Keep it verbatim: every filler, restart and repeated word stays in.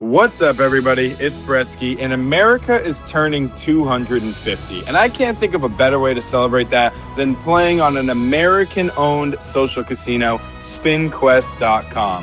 What's up, everybody? It's Bretsky, and America is turning two hundred fifty. And I can't think of a better way to celebrate that than playing on an American-owned social casino, spin quest dot com.